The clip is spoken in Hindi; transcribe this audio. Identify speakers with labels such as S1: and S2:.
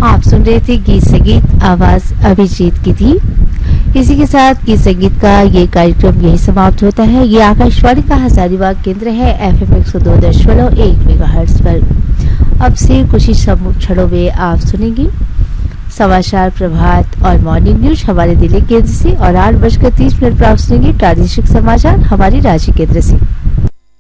S1: आप सुन रहे थे गीत संगीत, आवाज अभिजीत की थी। इसी के साथ गीत संगीत का ये कार्यक्रम यही समाप्त होता है। ये आकाशवाणी का हजारीबाग केंद्र है, FM 102.1 मेगाहर्ट्ज पर। अब से कुछ ही क्षणों में आप सुनेंगे समाचार प्रभात और मॉर्निंग न्यूज हमारे दिल्ली केंद्र से, और 8:30 पर आप सुनेंगे प्रादेशिक समाचार हमारी रांची केंद्र से।